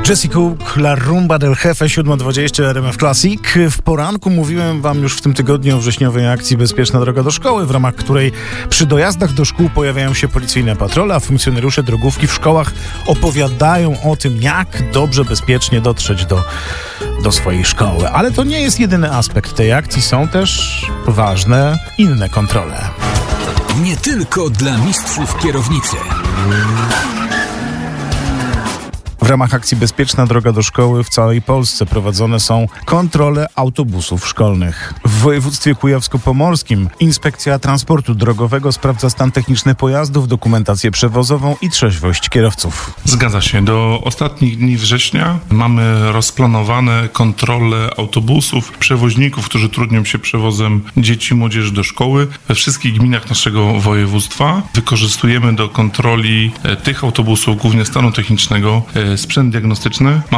Jesse Cook, La Rumba del Jefe, 7:20 RMF Classic. W poranku mówiłem wam już w tym tygodniu o wrześniowej akcji Bezpieczna droga do szkoły, w ramach której przy dojazdach do szkół pojawiają się policyjne patrole, a funkcjonariusze drogówki w szkołach opowiadają o tym, jak dobrze, bezpiecznie dotrzeć do swojej szkoły. Ale to nie jest jedyny aspekt tej akcji, są też ważne inne kontrole. Nie tylko dla mistrzów kierownicy. W ramach akcji Bezpieczna droga do szkoły w całej Polsce prowadzone są kontrole autobusów szkolnych. W województwie kujawsko-pomorskim Inspekcja Transportu Drogowego sprawdza stan techniczny pojazdów, dokumentację przewozową i trzeźwość kierowców. Zgadza się. Do ostatnich dni września mamy rozplanowane kontrole autobusów, przewoźników, którzy trudnią się przewozem dzieci i młodzieży do szkoły. We wszystkich gminach naszego województwa wykorzystujemy do kontroli tych autobusów, głównie stanu technicznego, sprzęt diagnostyczny.